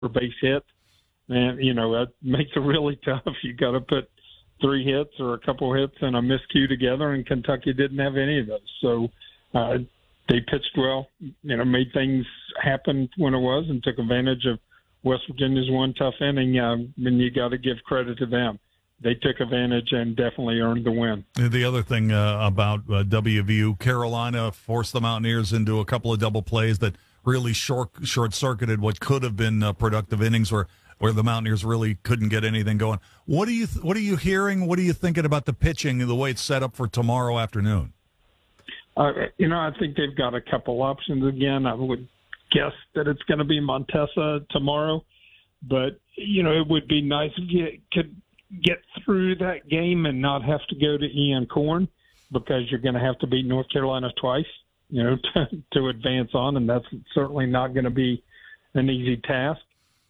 base hit. And, that makes it really tough. You got to put 3 hits or a couple hits and a miscue together, and Kentucky didn't have any of those. So they pitched well, made things happen when it was, and took advantage of West Virginia's one tough inning. And you got to give credit to them. They took advantage and definitely earned the win. The other thing about WVU, Carolina forced the Mountaineers into a couple of double plays that really short-circuited what could have been productive innings where the Mountaineers really couldn't get anything going. What are you hearing? What are you thinking about the pitching and the way it's set up for tomorrow afternoon? I think they've got a couple options again. I would guess that it's going to be Montesa tomorrow, but it would be nice if you could get through that game and not have to go to Ian Corn, because you're going to have to beat North Carolina twice, to advance on, and that's certainly not going to be an easy task.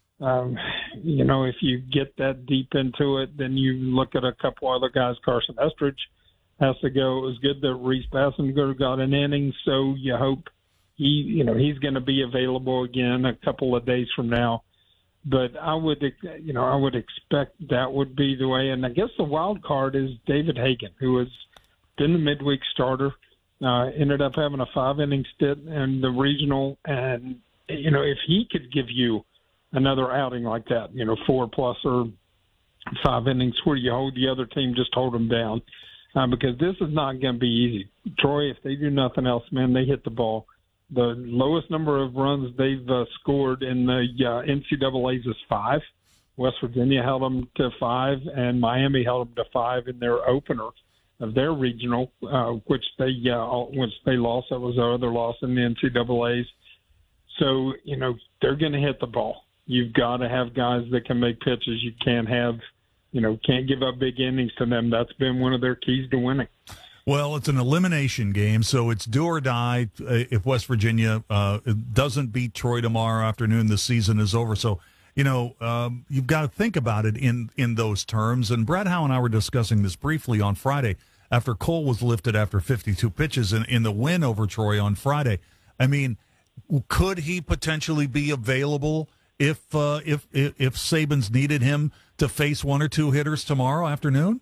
If you get that deep into it, then you look at a couple other guys. Carson Estridge has to go. It was good that Reese Bassinger got an inning, so you hope he's going to be available again a couple of days from now. But I would expect that would be the way. And I guess the wild card is David Hagan, who has been the midweek starter, ended up having a 5-inning stint in the regional. And, if he could give you another outing like that, 4+ or 5 innings where you hold the other team, just hold them down, because this is not going to be easy. Troy, if they do nothing else, man, they hit the ball. The lowest number of runs they've scored in the NCAAs is 5. West Virginia held them to 5, and Miami held them to 5 in their opener of their regional, which they lost. That was their other loss in the NCAAs. So, they're going to hit the ball. You've got to have guys that can make pitches. You can't give up big innings to them. That's been one of their keys to winning. Well, it's an elimination game, so it's do or die. If West Virginia doesn't beat Troy tomorrow afternoon, the season is over. So, you've got to think about it in those terms. And Brad Howe and I were discussing this briefly on Friday after Cole was lifted after 52 pitches in the win over Troy on Friday. I mean, could he potentially be available if Saban's needed him to face 1 or 2 hitters tomorrow afternoon?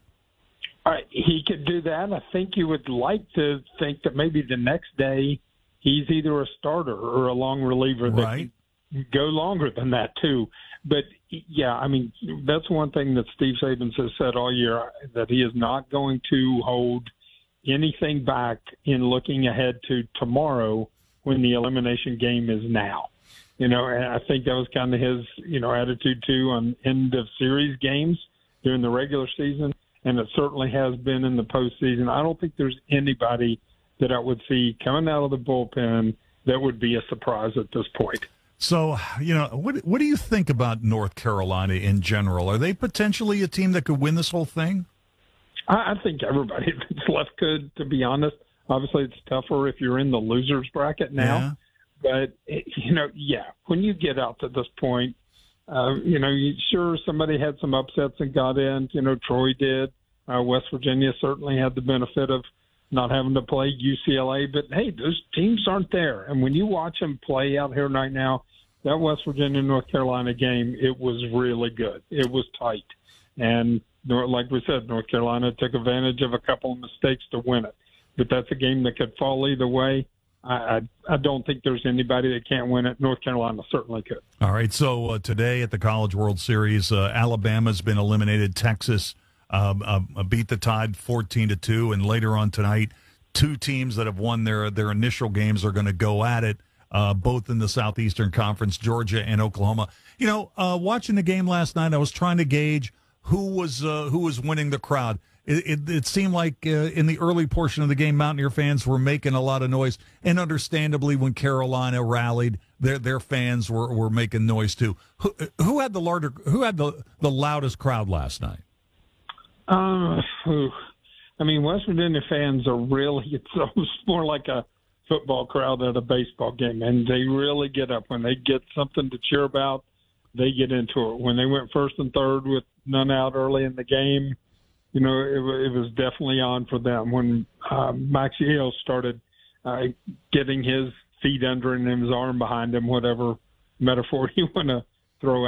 He could do that. I think you would like to think that maybe the next day he's either a starter or a long reliever that right. can go longer than that too. But, yeah, I mean, that's one thing that Steve Saban has said all year, that he is not going to hold anything back in looking ahead to tomorrow when the elimination game is now. And I think that was kind of his, attitude too on end of series games during the regular season. And it certainly has been in the postseason. I don't think there's anybody that I would see coming out of the bullpen that would be a surprise at this point. So, what do you think about North Carolina in general? Are they potentially a team that could win this whole thing? I think everybody that's left could, to be honest. Obviously, it's tougher if you're in the losers bracket now. Yeah. But, when you get out to this point, sure, somebody had some upsets and got in. Troy did. West Virginia certainly had the benefit of not having to play UCLA. But, hey, those teams aren't there. And when you watch them play out here right now, that West Virginia-North Carolina game, it was really good. It was tight. And like we said, North Carolina took advantage of a couple of mistakes to win it. But that's a game that could fall either way. I don't think there's anybody that can't win it. North Carolina certainly could. All right, so today at the College World Series, Alabama's been eliminated. Texas beat the Tide 14-2, and later on tonight, 2 teams that have won their initial games are going to go at it, both in the Southeastern Conference, Georgia and Oklahoma. Watching the game last night, I was trying to gauge who was winning the crowd. It seemed like in the early portion of the game, Mountaineer fans were making a lot of noise, and understandably, when Carolina rallied, their fans were making noise too. Who had the loudest crowd last night? West Virginia fans are really, it's almost more like a football crowd at a baseball game, and they really get up when they get something to cheer about. They get into it. When they went first and third with none out early in the game, it was definitely on for them. When Maxie Hill started getting his feet under him and his arm behind him, whatever metaphor you want to throw